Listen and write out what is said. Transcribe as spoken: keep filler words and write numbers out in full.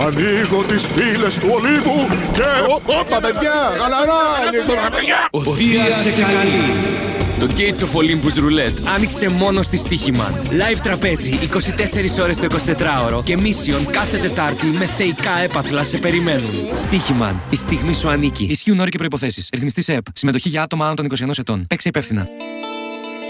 Ανοίγω τις πύλες του Ολύμπου και... Όπα παιδιά, χαλαρά! Ο Θείας σε καλεί. Το Gates of Olympus Roulette άνοιξε μόνο στη Στοίχημαν. Live τραπέζι είκοσι τέσσερις ώρες το εικοσιτετράωρο και mission κάθε Τετάρτη με θεϊκά έπαθλα σε περιμένουν. Στοίχημαν. Η στιγμή σου ανήκει. Ισχύουν όροι και προϋποθέσεις. Ρυθμιστής ΕΕΠ. Συμμετοχή για άτομα άνω των είκοσι ενός ετών. Παίξε υπεύθυνα.